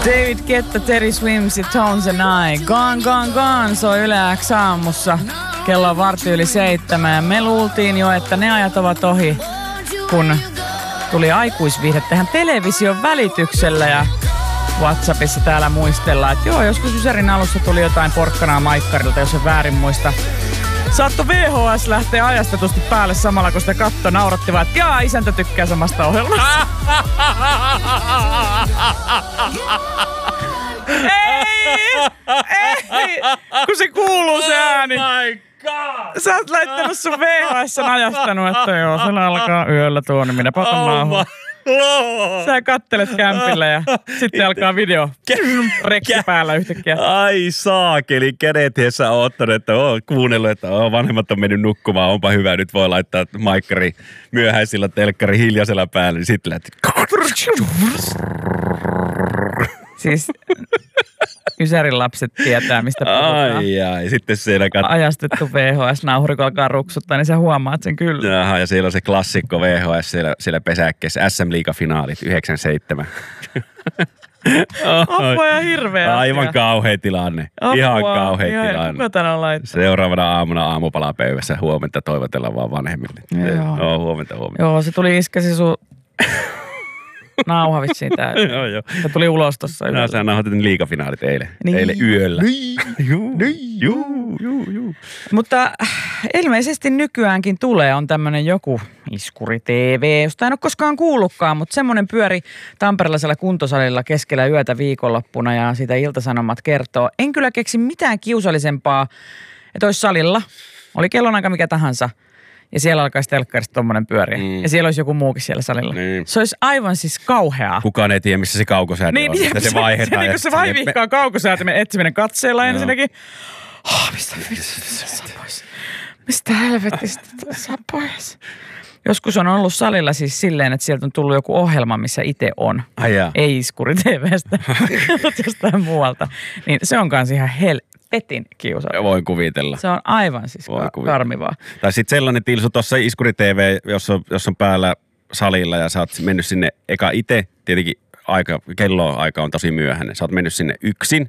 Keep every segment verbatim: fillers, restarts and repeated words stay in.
David Guetta, Teddy Swims ja Tones and I. Gone, gone, gone. Se on Yle X aamussa. Kello on vartti yli seitsemän. Me luultiin jo, että ne ajat ovat ohi, kun tuli aikuisviihde tähän television välityksellä ja WhatsAppissa täällä muistellaan, että joo, joskus Ysärin alussa tuli jotain porkkanaa Maikkarilta, jos en väärin muista. Saatto V H S lähtee ajastetusti päälle samalla, kun sitä katto nauratti vaan, että jaa, isäntä tykkää samasta ohjelmasta. Ei! Ei! Kun se kuuluu se ääni. Oh my god! Sä oot laittanut sun V H S:n ajastanut, että joo, se alkaa yöllä tuo, niin minäpä otan nauhoa. Sä kattelet kämpillä ja sitten alkaa video rekki päällä yhtäkkiä. Ai saakeli, kädet heessä on ottanut, että oon kuunnellut, että oon vanhemmat on mennyt nukkumaan, onpa hyvä, nyt voi laittaa maikkari myöhäisillä telkkari hiljaisella päällä, niin sitten lähti. Siis Ysärin lapset tietää, mistä puhutaan. Ai ai, sitten siellä kat... Ajastettu V H S-nauhuri, kun alkaa ruksuttaa, niin sä huomaat sen kyllä. Jaha, ja siellä on se klassikko V H S siellä, siellä pesäkkeessä, S M-liigafinaalit yhdeksänkymmentäseitsemän. Apua ja hirveä. Aivan kauhea tilanne. Apua, ihan kauhea ihan, tilanne. Kuka tänään laittaa? Seuraavana aamuna aamupalapöydässä huomenta toivotellaan vaan vanhemmille. Joo. No, huomenta, huomenta. Joo, se tuli iskäsi sun nauha vissiin täällä. Joo, joo. Se tuli ulos tossa yöllä. No, sä nauhoitit liigafinaalit eilen. Niin. Eilen yöllä. Niin. Juu, juu, juu, juu. Mutta ilmeisesti nykyäänkin tulee, on tämmönen joku Iskuri T V, josta en ole koskaan kuullutkaan, mutta semmoinen pyöri Tamperelaisella kuntosalilla keskellä yötä viikonloppuna ja sitä Ilta-Sanomat kertoo. En kyllä keksi mitään kiusallisempaa, että olisi salilla, oli kellonaika mikä tahansa. Ja siellä alkaisi telkkarista tommonen pyöriä. Mm. Ja siellä olisi joku muukin siellä salilla. Niin. Se olisi aivan siis kauheaa. Kukaan ei tiedä, missä se kaukosäädö niin, on. Niin, se, se vaihdetaan. Se, ja kun se vaivihkaa me... kaukosäätimen etsiminen katseella ensinnäkin. Oh, mistä saa pois? Mistä helvetistä saa pois? Joskus on ollut salilla siis silleen, että sieltä on tullut joku ohjelma, missä itse on. Ai ei Iskuri T V:stä, mutta jostain muualta. Niin se on kans ihan helvetin kiusallista. Voin kuvitella. Se on aivan siis ka- karmivaa. Tai sitten sellainen tilsu tuossa Iskuri T V, jos on, jos on päällä salilla ja sä oot mennyt sinne eka itse, tietenkin aika, kello aika on tosi myöhäinen. Sä oot mennyt sinne yksin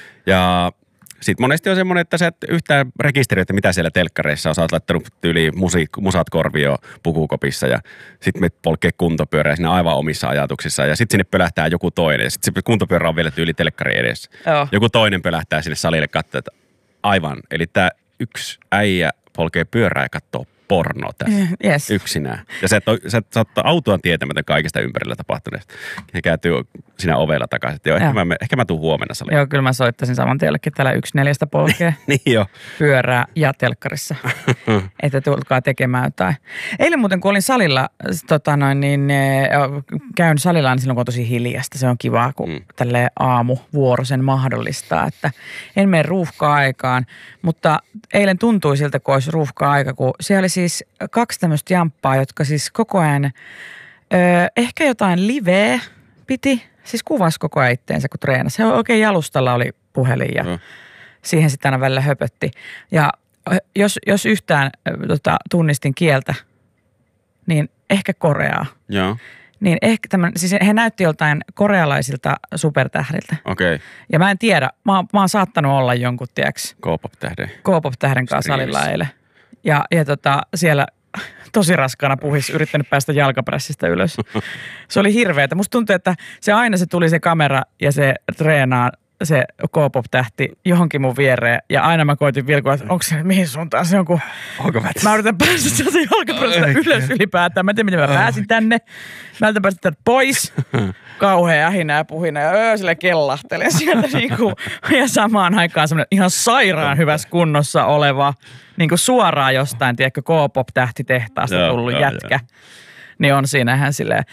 ja sitten monesti on semmoinen, että sä et yhtään rekisteröi, että mitä siellä telkkareissa on. Sä oot laittanut tyyli musiik- musat korvio pukukopissa ja sitten me polkee kuntopyörää sinne aivan omissa ajatuksissa. Ja sitten sinne pölähtää joku toinen ja sitten se kuntopyörä on vielä tyyli telkkari edessä. Joo. Joku toinen pölähtää sinne salille katsoa, että aivan. Eli tää yksi äijä polkee pyörää ja katsoo porno tässä yes. yksinään. Ja sä, et ole, sä, sä oot autoan tietämätön kaikesta ympärillä tapahtuneesta. Ja kääntyy siinä ovella takaisin. Joo, ehkä, mä, ehkä mä tuun huomenna salille. Joo, kyllä mä soittaisin saman tiellekin täällä yksi neljästä polkee niin jo. Pyörää ja telkkarissa. Että tulkaa tekemään jotain. Eilen muuten, kun olin salilla, tota noin, niin käyn salilla, niin silloin kun on tosi hiljasta. Se on kiva, kun mm. tälleen aamuvuoro sen mahdollistaa. Että en mene ruuhka-aikaan, mutta eilen tuntui siltä, kun olisi ruuhka-aika, kun siellä oli siis kaksi tämmöistä jamppaa, jotka siis koko ajan, öö, ehkä jotain liveä piti, siis kuvasi koko ajan itteensä, kun treenasi. Se oikein jalustalla oli puhelin ja mm. siihen sitten aina välillä höpötti. Ja jos, jos yhtään tota, tunnistin kieltä, niin ehkä koreaa. Joo. Niin ehkä tämän, siis he näytti joltain korealaisilta supertähdiltä. Okei. Okay. Ja mä en tiedä, mä, mä oon saattanut olla jonkun, tiedäks? K-pop-tähden. K-pop-tähden kanssa salilla eilen. Ja, ja tota, siellä tosi raskaana puhis, yrittänyt päästä jalkaprässistä ylös. Se oli hirveetä. Musta tuntuu, että se aina se tuli se kamera ja se treenaa se K-pop-tähti johonkin mun viereen. Ja aina mä koitin vilkua, että onko se, mihin suuntaan se on, kun mä yritän päästä sieltä jalkaprässistä ylös ylipäätään. Mä en tiedä, miten mä pääsin tänne. Mä yritän päästä täältä pois. Kauhea ähinä ja puhina ja öö, sille kellahtelen sieltä niinku. Ja samaan aikaan semmoinen ihan sairaan hyvässä kunnossa oleva, niinku suoraan jostain, tiedätkö, K-pop-tähtitehtaasta tullut joo, jätkä. Joo. Niin on siinä hän silleen,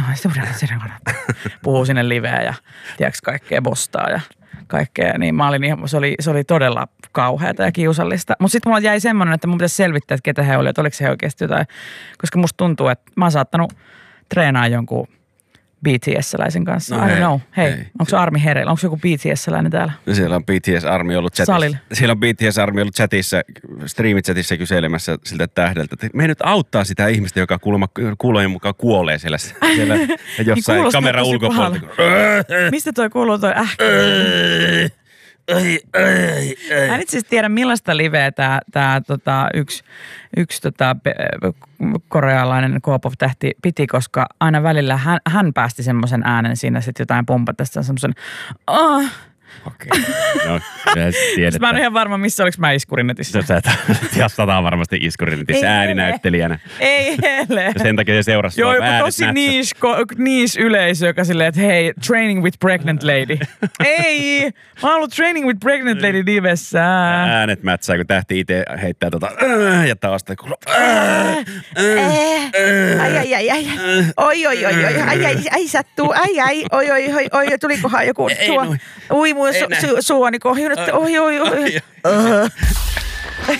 puhuu sinne liveä ja tiedätkö, kaikkea bostaa ja kaikkea. Niin mä olin ihan, se oli, se oli todella kauheata ja kiusallista. Mutta sitten mulla jäi semmoinen, että mun pitäisi selvittää, että ketä he oli, että oliko he oikeasti jotain. Koska musta tuntuu, että mä oon saattanut treenaa jonkun B T S-läisen kanssa? No I don't hei, know. Hei, hei. onko se Armi hereillä? Onko joku B T S-läinen täällä? Siellä on B T S-armi ollut chatissa. Salilla. Siellä on B T S-armi ollut chatissa, streamichatissa kyselemässä siltä tähdeltä, että me nyt auttaa sitä ihmistä, joka kuulemma kuulojen mukaan kuolee siellä, siellä jossain Niin kameran ulkopuolella. Mistä toi kuuluu toi ähkä? Ai, ai, ai. Mä en itse asiassa tiedä, millaista liveä tää, tää tota, yksi, yksi tota, pe, korealainen K-pop-tähti piti, koska aina välillä hän, hän päästi semmoisen äänen siinä sitten jotain pompatessa, semmoisen oh. Okei, no kyllä tiedetään. Mä en ole ihan varma, missä oliko mä Iskurinetissä. Sä jastataan varmasti Iskurinetissä ääninäyttelijänä. Ei hele. Ja sen takia se seurasi. Joo, joku tosi niche, niche yleisö, joka silleen, että hei, Training with Pregnant Lady. Ei, mä oon ollut Training with Pregnant Lady livessä. Äänet mätsää, kun tähti itse heittää tota ja taas sitä kuuluu. Ai, ai, ai, ai. Oi, oi, oi, oi. Ai, ai, ai, sattuu. Ai, ai. Oi, oi, oi, oi. Tulikohan joku tuo. Ui, mun su- su- suoni kohjunut. Oi, oi, oi.